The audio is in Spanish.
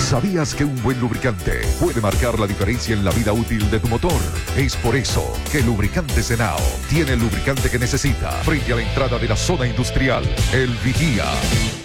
¿Sabías que un buen lubricante puede marcar la diferencia en la vida útil de tu motor? Es por eso que Lubricantes Henao tiene el lubricante que necesita frente a la entrada de la zona industrial, el Vigía.